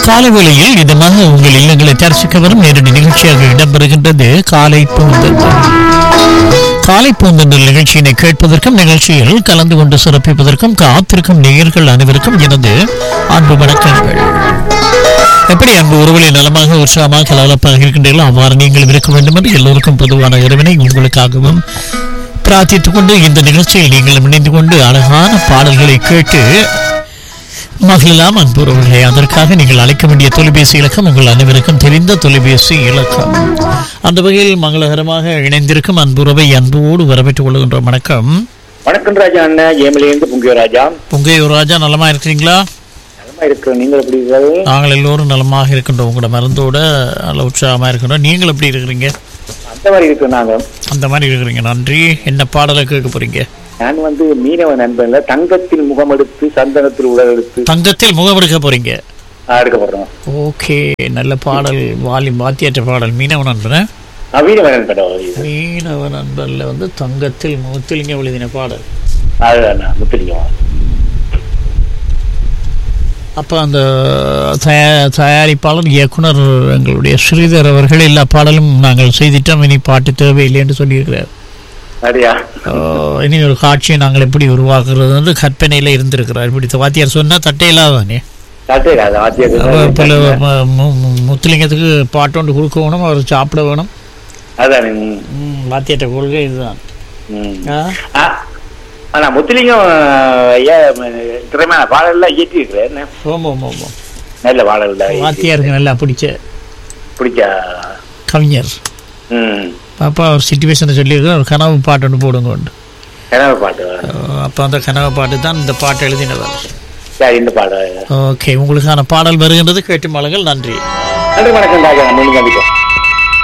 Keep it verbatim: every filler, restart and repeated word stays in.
காலை வேளையில் இதமாக உங்கள் இல்லங்களை தரிசிக்க வரும் நேரடி நிகழ்ச்சியாக இடம்பெறுகின்றது காலை பூந்தென்றல். காலை பூந்தென்றல் நிகழ்ச்சியினை கேட்பதற்கும் நிகழ்ச்சியில் கலந்து கொண்டு சிறப்பிப்பதற்கும் காத்திருக்கும் நேயர்கள் அனைவருக்கும் எனது அன்பு வணக்கங்கள். எப்படி அன்பு உறவுகளை நலமாக உற்சாகமாக கலகலப்பாக இருக்கின்றீர்களோ அவ்வாறு நீங்கள் இருக்க வேண்டும் என்று எல்லோருக்கும் பொதுவான இறைவனை உங்களுக்காகவும் பிரார்த்தித்துக் கொண்டு இந்த நிகழ்ச்சியில் நீங்கள் இணைந்து கொண்டு அழகான பாடல்களை கேட்டு மகிழலாம் அன்புறவர்களே. அதற்காக நீங்கள் அழைக்க வேண்டிய தொலைபேசி இலக்கம் உங்கள் அனைவருக்கும் தெரிந்த தொலைபேசி இலக்கம். அந்த வகையில் மங்களகரமாக இணைந்திருக்கும் அன்புறவை அன்போடு வரவேற்றுக் கொள்கின்றோம். வணக்கம். வணக்கம் ராஜா. அண்ணா ஏமலேந்து புங்கையூர் ராஜா. புங்கையூர் ராஜா, நலமா இருக்கிறீங்களா? நலமா இருக்கு. நீங்கள் எப்படி இருக்கிறீர்கள்? நாங்கள் எல்லோரும் நலமாக இருக்கின்றோம். உங்களோட மருந்தோட நல்ல உற்சாகமா இருக்கின்றோம். நீங்கள் எப்படி இருக்கிறீங்க? அந்த மாதிரி இருக்கு. நாங்க அந்த மாதிரி இருக்கிறீங்க. நன்றி. என்ன பாடலை கேட்க போறீங்க? நான் வந்து மீனவ நண்பன்ல தங்கத்தில் முகமெடுத்து சந்தனத்தில் உடல் எடுத்து தங்கத்தில் முகம் எடுக்க போறீங்க. எடுக்க போறோம். ஓகே, நல்ல பாடல். வாலி வாத்தியாற்ற பாடல். மீனவ நண்பன மீனவ நண்பன் மீனவ நண்பன்ல வந்து தங்கத்தில் முகத்திலிங்க எழுதின பாடல். அதுதான் முத்திலிங்கம். அப்போ அந்த தயாரிப்பாளர் இயக்குனர் எங்களுடைய ஸ்ரீதர் அவர்கள் எல்லா பாடலும் நாங்கள் செய்திட்டோம், இனி பாட்டு தேவையில்லை என்று சொல்லியிருக்கிறார். இனி ஒரு காட்சியை நாங்கள் எப்படி உருவாக்குறது வந்து கற்பனையில இருந்திருக்கிறார். இப்படி வாத்தியார் சொன்னா தட்டையில்லாதானே. முத்துலிங்கத்துக்கு பாட்டு ஒன்று கொடுக்க வேணும், அவர் சாப்பிட வேணும். வாத்தியாட்ட கொள்கை இதுதான். ஆனா முத்துலிங்கம் திறமையான பாடல்லாம் இயற்றி இருக்கிறேன். நல்ல பாடல். வாத்தியாருக்கு நல்லா பிடிச்ச பிடிச்ச கவிஞர். அப்போ அவர் சிச்சுவேஷனை சொல்லியிருக்க ஒரு கனவு பாட்டு ஒன்று போடுங்க உண்டு. கனவு பாட்டு. அப்போ அந்த கனவு பாட்டு தான் இந்த பாட்டு எழுதினவர். இந்த பாடல். ஓகே, உங்களுக்கான பாடல் வருகின்றது. கேட்டு மாளுங்கள். நன்றி. நன்றி. வணக்கம் ராஜா.